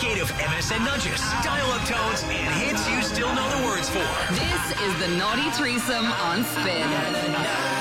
creative MSN nudges, dial-up tones, and hits you still know the words for. This is the Naughty Threesome on Spin.